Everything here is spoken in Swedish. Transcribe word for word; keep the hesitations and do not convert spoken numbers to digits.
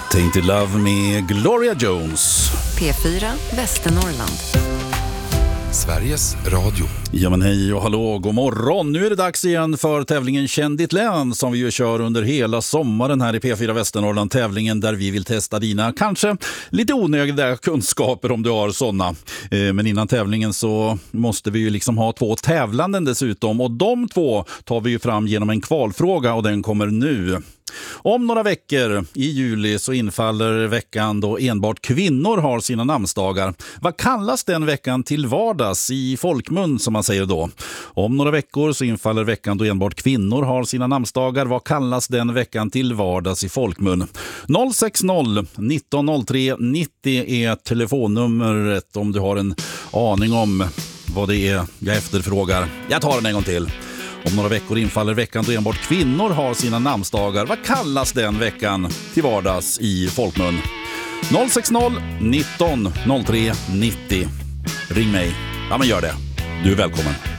Tainted Love med Gloria Jones. P fyra Västernorrland. Sveriges Radio. Ja men hej och hallå, god morgon. Nu är det dags igen för tävlingen Känn ditt län som vi ju kör under hela sommaren här i P fyra Västernorrland. Tävlingen där vi vill testa dina kanske lite onödiga kunskaper om du har sådana. Men innan tävlingen så måste vi ju liksom ha två tävlanden dessutom. Och de två tar vi ju fram genom en kvalfråga och den kommer nu. Om några veckor i juli så infaller veckan då enbart kvinnor har sina namnsdagar. Vad kallas den veckan till vardags i folkmun som man säger då? Om några veckor så infaller veckan då enbart kvinnor har sina namnsdagar. Vad kallas den veckan till vardags i folkmun? noll sex noll nitton noll tre nittio är telefonnumret om du har en aning om vad det är jag efterfrågar. Jag tar den en gång till. Om några veckor infaller veckan då enbart kvinnor har sina namnsdagar. Vad kallas den veckan till vardags i folkmun? noll sex noll nitton noll tre nittio. Ring mig. Ja men gör det. Du är välkommen.